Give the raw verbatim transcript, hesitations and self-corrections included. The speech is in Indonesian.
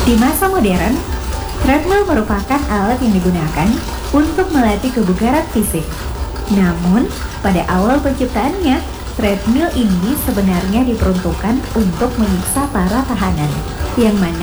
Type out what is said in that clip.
Di masa modern, treadmill merupakan alat yang digunakan untuk melatih kebugaran fisik. Namun, pada awal penciptaannya, treadmill ini sebenarnya diperuntukkan untuk menyiksa para tahanan, yang mana